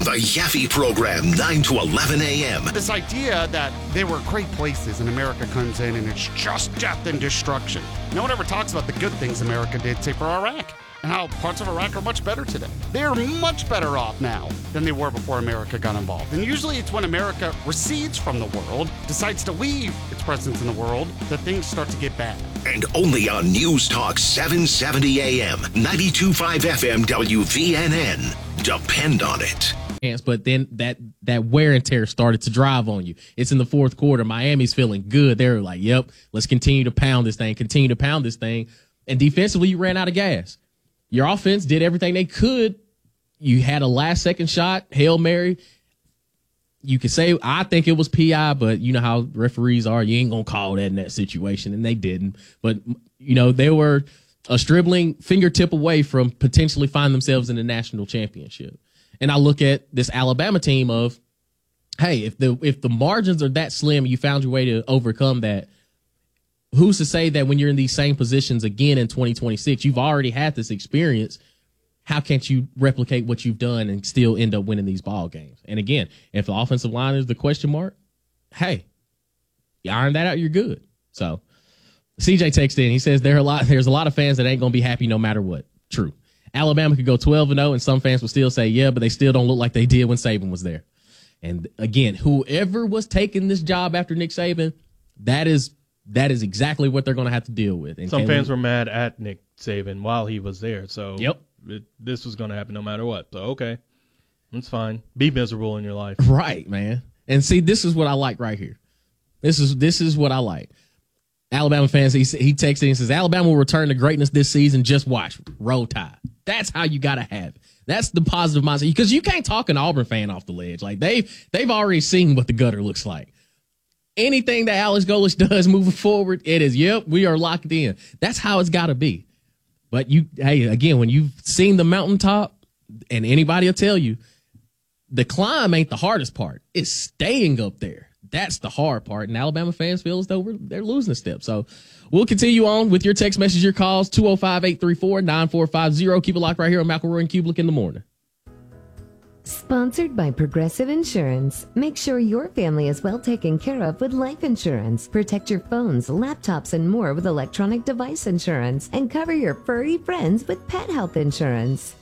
The Yaffe Program, 9 to 11 a.m. This idea that they were great places and America comes in and it's just death and destruction. No one ever talks about the good things America did, say, for Iraq, and how parts of Iraq are much better today. They're much better off now than they were before America got involved. And usually it's when America recedes from the world, decides to leave its presence in the world, that things start to get bad. And only on News Talk 770 AM, 92.5 FM WVNN. Depend on it. But then that wear and tear started to drive on you. It's in the fourth quarter. Miami's feeling good. They're like, yep, let's continue to pound this thing. And defensively, you ran out of gas. Your offense did everything they could. You had a last-second shot, Hail Mary. You could say, I think it was PI, but you know how referees are. You ain't going to call that in that situation, and they didn't. But, you know, they were a dribbling fingertip away from potentially finding themselves in the national championship. And I look at this Alabama team of, hey, if the margins are that slim, you found your way to overcome that. Who's to say that when you're in these same positions again in 2026, you've already had this experience. How can't you replicate what you've done and still end up winning these ball games? And again, if the offensive line is the question mark, hey, you iron that out, you're good. So CJ texted in. He says there's a lot of fans that ain't going to be happy no matter what. True. Alabama could go 12-0, and some fans will still say, yeah, but they still don't look like they did when Saban was there. And again, whoever was taking this job after Nick Saban, that is exactly what they're going to have to deal with. And some fans were mad at Nick Saban while he was there. So yep. This was going to happen no matter what. So, okay, that's fine. Be miserable in your life. Right, man. And see, this is what I like right here. This is what I like. Alabama fans, he texted and says, Alabama will return to greatness this season. Just watch. Roll Tide. That's how you got to have it. That's the positive mindset. Because you can't talk an Auburn fan off the ledge. Like, they've already seen what the gutter looks like. Anything that Alex Golesh does moving forward, it is, yep, we are locked in. That's how it's got to be. But again, when you've seen the mountaintop, and anybody will tell you, the climb ain't the hardest part. It's staying up there. That's the hard part. And Alabama fans feel as though they're losing a step. So we'll continue on with your text message, your calls, 205-834-9450. Keep it locked right here on McElroy and Kubelik in the morning. Sponsored by Progressive Insurance. Make sure your family is well taken care of with life insurance. Protect your phones, laptops, and more with electronic device insurance. And cover your furry friends with pet health insurance.